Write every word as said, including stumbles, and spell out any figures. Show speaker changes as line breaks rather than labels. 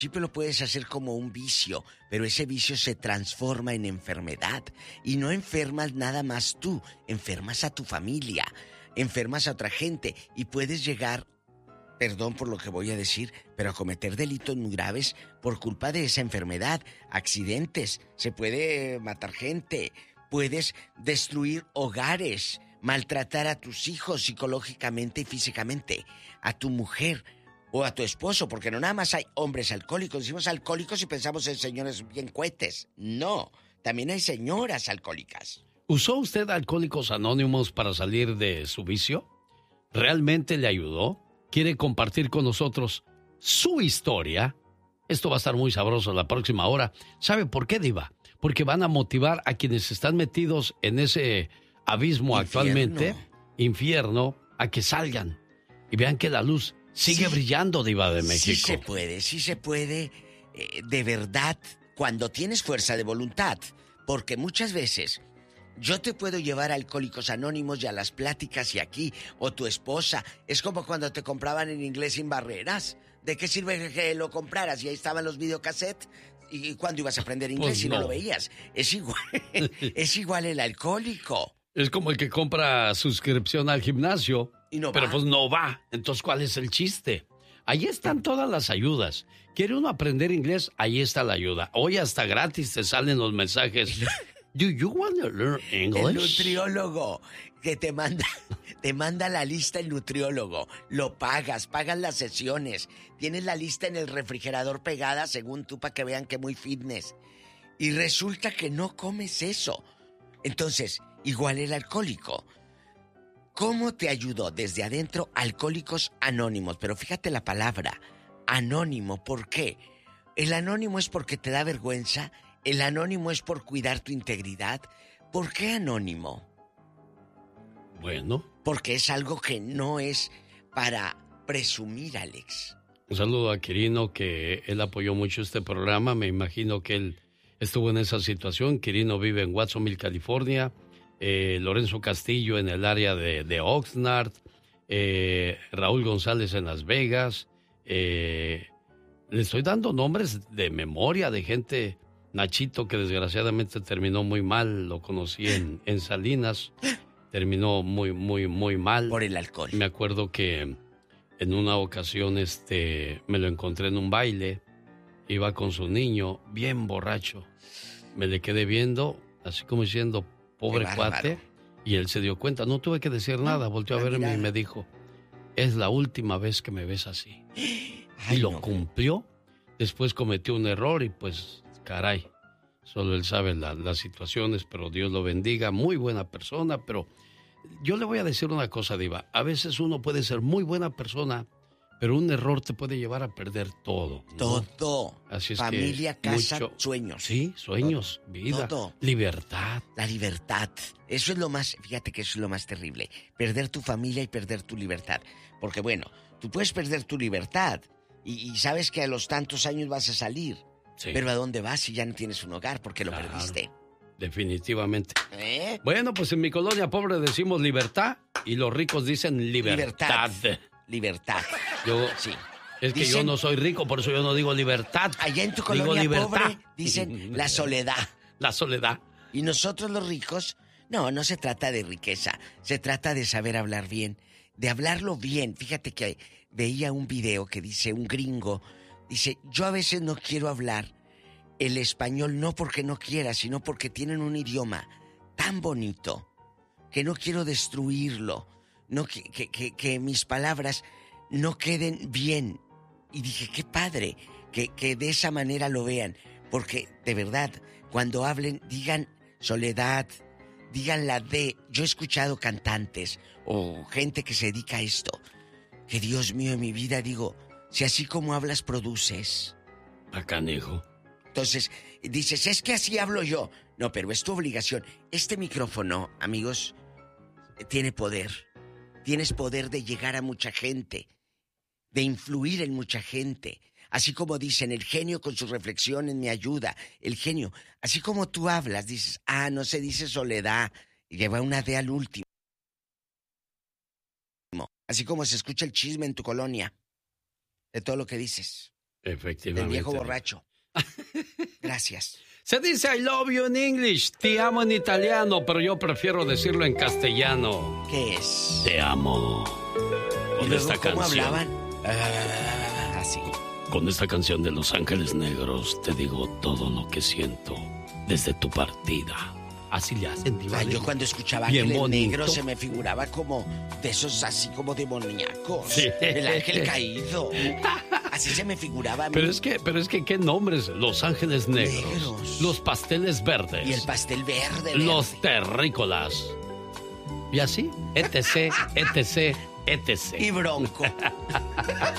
principio lo puedes hacer como un vicio, pero ese vicio se transforma en enfermedad. Y no enfermas nada más tú, enfermas a tu familia, enfermas a otra gente y puedes llegar, perdón por lo que voy a decir, pero a cometer delitos muy graves por culpa de esa enfermedad. Accidentes, se puede matar gente, puedes destruir hogares, maltratar a tus hijos psicológicamente y físicamente, a tu mujer o a tu esposo, porque no nada más hay hombres alcohólicos. Decimos alcohólicos y pensamos en señores bien cuetes. No, también hay señoras alcohólicas.
¿Usó usted Alcohólicos Anónimos para salir de su vicio? ¿Realmente le ayudó? ¿Quiere compartir con nosotros su historia? Esto va a estar muy sabroso la próxima hora. ¿Sabe por qué, Diva? Porque van a motivar a quienes están metidos en ese abismo infierno. Actualmente, infierno, a que salgan y vean que la luz sigue sí, brillando, Diva de México.
Sí se puede, sí se puede, eh, de verdad, cuando tienes fuerza de voluntad. Porque muchas veces yo te puedo llevar a Alcohólicos Anónimos y a las pláticas y aquí, o tu esposa. Es como cuando te compraban en Inglés Sin Barreras. ¿De qué sirve que lo compraras? Y ahí estaban los videocassettes. ¿Y cuándo ibas a aprender inglés pues si no. no lo veías? Es igual, es igual el alcohólico.
Es como el que compra suscripción al gimnasio, y no pero va. Pues no va. Entonces, ¿cuál es el chiste? Ahí están todas las ayudas. ¿Quiere uno aprender inglés? Ahí está la ayuda. Hoy hasta gratis te salen los mensajes. Do you want to learn English?
El nutriólogo que te manda, te manda la lista el nutriólogo. Lo pagas, pagas las sesiones. Tienes la lista en el refrigerador pegada según tú para que vean que muy fitness. Y resulta que no comes eso. Entonces, igual el alcohólico. ¿Cómo te ayudó desde adentro Alcohólicos Anónimos? Pero fíjate la palabra, anónimo. ¿Por qué? El anónimo es porque te da vergüenza. El anónimo es por cuidar tu integridad. ¿Por qué anónimo?
Bueno.
Porque es algo que no es para presumir, Alex.
Un saludo a Quirino, que él apoyó mucho este programa. Me imagino que él estuvo en esa situación. Quirino vive en Watsonville, California. Eh, Lorenzo Castillo en el área de, de Oxnard. Eh, Raúl González en Las Vegas. Eh, le estoy dando nombres de memoria de gente... Nachito, que desgraciadamente terminó muy mal, lo conocí en, en Salinas, terminó muy, muy, muy mal.
Por el alcohol.
Me acuerdo que en una ocasión este, me lo encontré en un baile, iba con su niño, bien borracho. Me le quedé viendo, así como diciendo, pobre cuate, y él se dio cuenta, no tuve que decir nada, volteó a verme mirada. Y me dijo, es la última vez que me ves así. Ay, y lo no. cumplió, después cometió un error y pues... Caray, solo él sabe la, las situaciones, pero Dios lo bendiga, muy buena persona, pero yo le voy a decir una cosa, Diva, a veces uno puede ser muy buena persona, pero un error te puede llevar a perder todo, ¿no?
Todo.
Así es
familia,
que
casa,
mucho...
sueños.
Sí, sueños, todo. Vida, todo. Libertad.
La libertad, eso es lo más, fíjate que eso es lo más terrible, perder tu familia y perder tu libertad, porque bueno, tú puedes perder tu libertad y, y sabes que a los tantos años vas a salir. Sí. Pero ¿a dónde vas si ya no tienes un hogar? Porque lo claro, perdiste.
Definitivamente.
¿Eh?
Bueno, pues en mi colonia pobre decimos libertad y los ricos dicen libertad.
Libertad. Libertad.
Yo, sí. Es dicen, que yo no soy rico, por eso yo no digo libertad.
Allá en tu colonia pobre dicen la soledad.
La soledad.
Y nosotros los ricos, no, no se trata de riqueza. Se trata de saber hablar bien. De hablarlo bien. Fíjate que veía un video que dice un gringo... Dice, yo a veces no quiero hablar el español no porque no quiera, sino porque tienen un idioma tan bonito que no quiero destruirlo, no que, que, que, que mis palabras no queden bien. Y dije, qué padre que, que de esa manera lo vean, porque de verdad, cuando hablen, digan soledad, digan la D. Yo he escuchado cantantes o gente que se dedica a esto, que Dios mío, en mi vida digo... Si así como hablas, produces.
Acá, hijo.
Entonces, dices, es que así hablo yo. No, pero es tu obligación. Este micrófono, amigos, tiene poder. Tienes poder de llegar a mucha gente, de influir en mucha gente. Así como dicen, el genio con sus reflexiones me ayuda. El genio, así como tú hablas, dices, ah, no se dice soledad. Y lleva una D al último. Así como se escucha el chisme en tu colonia. De todo lo que dices.
Efectivamente.
Del viejo borracho. Gracias.
Se dice I love you en English, te amo en italiano, pero yo prefiero decirlo en castellano.
¿Qué es?
Te amo. Con
¿Y luego
esta
cómo
canción.
hablaban? Así.
Con esta canción de Los Ángeles Negros te digo todo lo que siento desde tu partida. Así le hacen, Diva.
Ay, yo cuando escuchaba
Bien
Ángeles
bonito.
Negros se me figuraba como de esos así como demoníacos.
Sí.
El ángel caído. Así se me figuraba a mí.
Pero es que, pero es que, ¿qué nombres? Los Ángeles Negros.
Negros.
Los Pasteles Verdes.
Y el pastel verde. verde.
Los Terrícolas. Y así, etc, etc, etc.
Y Bronco.